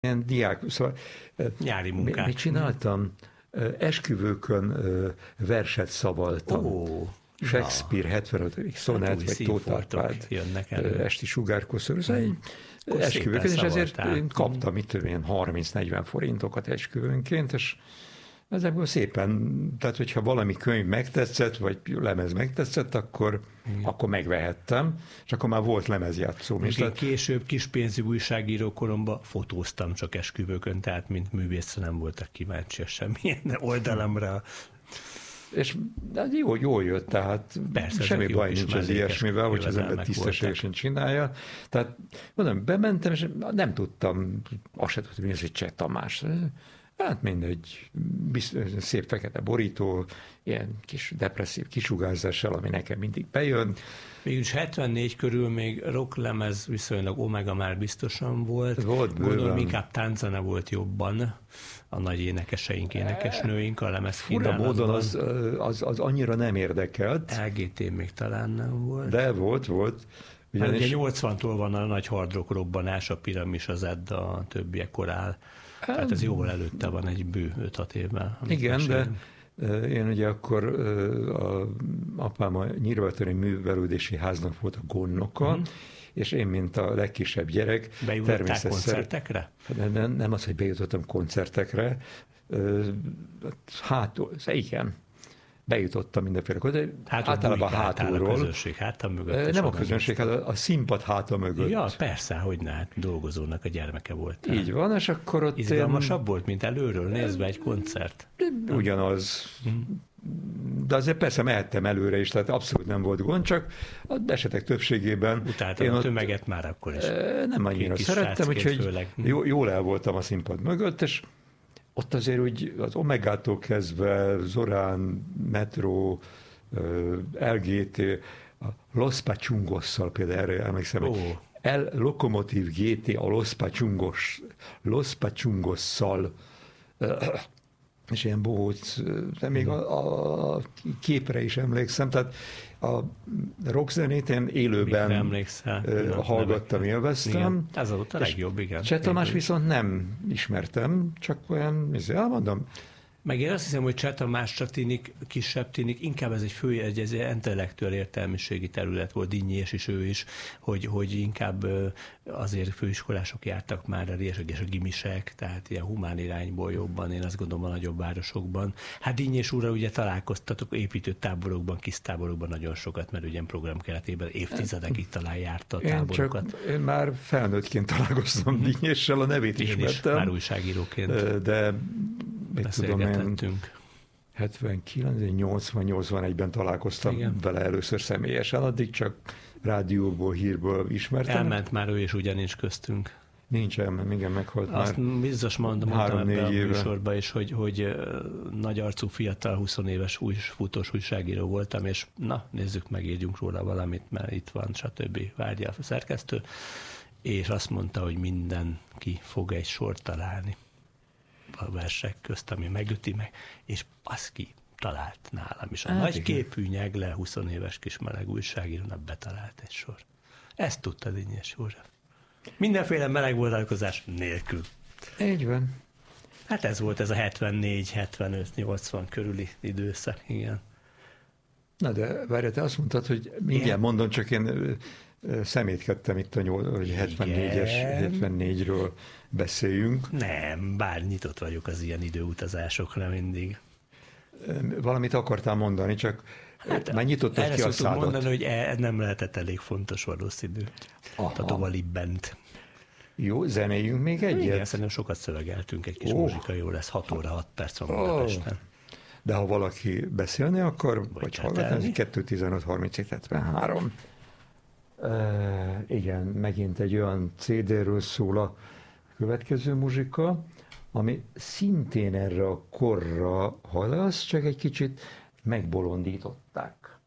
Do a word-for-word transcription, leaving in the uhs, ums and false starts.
ilyen diák, szóval nyári munkák. Mit csináltam? Esküvőkön verset szavaltam. Ó, Shakespeare hetvenötödik szonát, vagy Tóth Árpád esti sugárkoszorú. Szóval egy esküvőkön, és ezért én kaptam itt ilyen harminc-negyven forintokat esküvőnként, és ezekből szépen, tehát hogyha valami könyv megtetszett, vagy lemez megtetszett, akkor, akkor megvehettem, és akkor már volt lemezjátszóm is. Én később kispénzű újságíró koromban fotóztam csak esküvőkön, tehát mint művészre nem voltak kíváncsiak semmilyen oldalamra. És jó, jól jött, tehát persze, semmi baj nincs az ilyesmivel, hogy az ember tisztességesen csinálja. Tehát mondom, bementem, és nem tudtam, azt sem tudtam, hogy ez egy Cseh Tamás. Hát mindegy, biztos, szép fekete borító, ilyen kis depresszív kisugárzással, ami nekem mindig bejön. Mégis hetvennégy körül még rocklemez viszonylag Omega már biztosan volt. Volt bőven. Gondolom inkább tánczene volt jobban a nagy énekeseink, énekesnőink a lemez kínálatban. Fura módon az, az, az annyira nem érdekelt. el gé té még talán nem volt. De volt, volt. Ugyanis... Ugye nyolcvantól van a nagy hard rock robbanás, a Piramis, az Edda, a többiek korál. Tehát ez jóval előtte van egy bő öt-hat évvel. Igen, de én ugye akkor a apám a Nyírvaltári Művelődési Háznak volt a gondnoka, mm. és én, mint a legkisebb gyerek... Bejutottál koncertekre? Nem, nem az, hogy bejutottam koncertekre, hát igen, bejutottam mindenféle, de hát általában hátulról. A közönség háta mögött. Nem a közönség, hát a, a színpad háta mögött. Ja, persze, hogy ne, hát dolgozónak a gyermeke volt. Így van, és akkor ott... Izgalmasabb én... volt, mint előről nézve egy koncert. Ugyanaz. De azért persze mehettem előre is, tehát abszolút nem volt gond, csak az esetek többségében... Utáltam a tömeget már akkor is. Nem annyira szerettem, úgyhogy jól el voltam a színpad mögött, és ott azért úgy az Omegától kezdve, Zorán, Metro, el gé té, a Los Pachungosszal például erre emlékszem, oh. El Lokomotív gé té a Los Pachungos, Los Pachungosszal, és ilyen bohóc, de még a, a képre is emlékszem, tehát a rockzenét én élőben hallgattam, élveztem. Ez volt a legjobb, igen. Cseh Tamás viszont nem ismertem, csak olyan, elmondom. Meg én azt hiszem, hogy Cseh Tamás csak tinik, kisebb tinik, inkább ez egy fő, egy, egy intellektuál értelmiségi terület volt, Dinnyés is ő is, hogy, hogy inkább azért főiskolások jártak már a riesek és a gimisek, tehát ilyen humán irányból jobban, én azt gondolom a nagyobb városokban. Hát Dinnyés úrral ugye találkoztatok építőtáborokban, kis táborokban nagyon sokat, mert ugye program keretében évtizedekig talán járta a táborokat. Én, csak, én már felnőttként találkoztam Dinnyéssel, a nevét én ismertem. Is, már újságíróként. De mit tudom én, hetvenkilenc nyolcvan-nyolcvanegyben találkoztam igen. vele először személyesen, addig csak rádióból, hírből ismertem. Elment már ő, és ugye nincs köztünk. Nincs, elment, igen, meghalt Azt már. biztos mondom, mondtam ebben a műsorban is, hogy, hogy nagy arcú fiatal, húsz éves új, futós újságíró voltam, és na, nézzük meg, írjunk róla valamit, mert itt van, stb. Várja a szerkesztő, és azt mondta, hogy mindenki fog egy sort találni a versek közt, ami megüti meg, és baszki talált nálam is. A hát nagy igen. képű nyegle, húsz éves kis meleg újságírónak betalált egy sor. Ezt tudta Dinnyés József. Mindenféle meleg vonalkozás nélkül. Így van. Hát ez volt ez a hetvennégy hetvenöt nyolcvan körüli időszak, igen. Na de várj, te azt mondtad, hogy mindjárt igen. mondom, csak én szemétkedtem itt a hetvennégyes, hetvennégyről beszéljünk. Nem, bár nyitott vagyok az ilyen időutazásokra mindig. Valamit akartál mondani, csak hát már nyitottad ki a szádat. mondani, hogy e, nem lehetett elég fontos valószínű. A Tovalibbent. Jó, zenéljünk még egyet? Igen, szerintem sokat szövegeltünk, egy kis oh. muzsika jó lesz, hat óra, hat perc van Budapesten. Oh. De ha valaki beszélni akar, vagy hallgatni, kettő tizenöt harminc hetvenhárom. Uh, igen, megint egy olyan cé dé-ről szól a következő muzsika, ami szintén erre a korra hallasz, csak egy kicsit megbolondították.